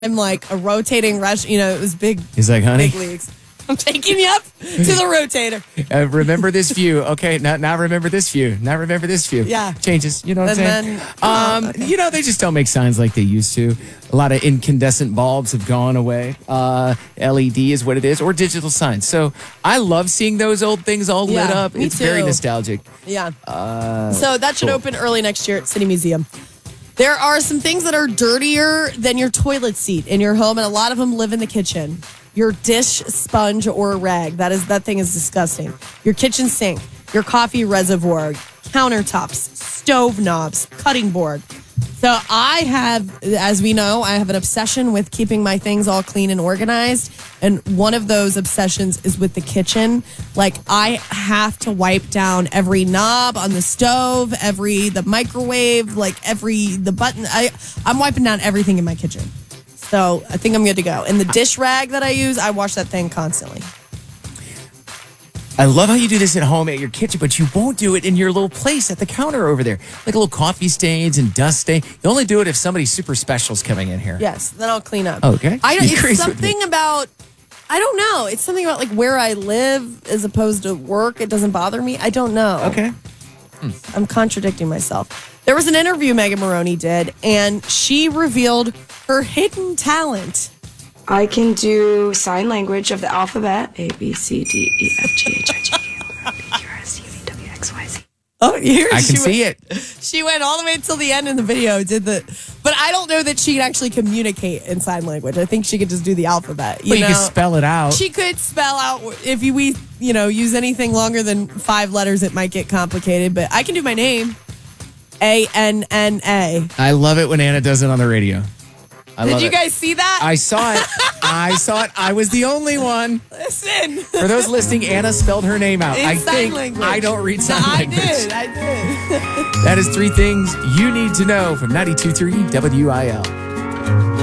I'm like a rotating rush. It was big. He's like, honey, big leagues. I'm taking you up to the rotator. Remember this view. Okay, now remember this view. Now remember this view. Yeah. Changes. You know what I'm saying? Okay. They just don't make signs like they used to. A lot of incandescent bulbs have gone away. LED is what it is, or digital signs. So I love seeing those old things all lit up. Me It's too. very nostalgic. Yeah. So that should open early next year at City Museum. There are some things that are dirtier than your toilet seat in your home, and a lot of them live in the kitchen. Your dish sponge or rag. That thing is disgusting. Your kitchen sink, your coffee reservoir, countertops, stove knobs, cutting board. So I have, as we know, I have an obsession with keeping my things all clean and organized. And one of those obsessions is with the kitchen. Like, I have to wipe down every knob on the stove, the microwave, the button. I'm wiping down everything in my kitchen. So I think I'm good to go. And the dish rag that I use, I wash that thing constantly. I love how you do this at home at your kitchen, but you won't do it in your little place at the counter over there. Like little coffee stains and dust stain. You only do it if somebody super special's coming in here. Yes, then I'll clean up. Okay. It's something about, I don't know. It's something about like where I live as opposed to work. It doesn't bother me. I don't know. Okay. I'm contradicting myself. There was an interview Megan Moroney did, and she revealed her hidden talent. I can do sign language of the alphabet. A, B, C, D, E, F, G, H, I, J, K, L, M, N, P, Q, R, S, T, U, V, W, X, Y, Z. Oh, here I can see it. She went all the way until the end in the video, but I don't know that she could actually communicate in sign language. I think she could just do the alphabet. You can spell it out. She could spell out, if we use anything longer than 5 letters, it might get complicated, but I can do my name. ANNA. I love it when Anna does it on the radio. Did you guys see that? I saw it. I was the only one. Listen. For those listening, Anna spelled her name out. In sign language. I don't read sign language. I did. That is 3 things you need to know from 92.3 WIL.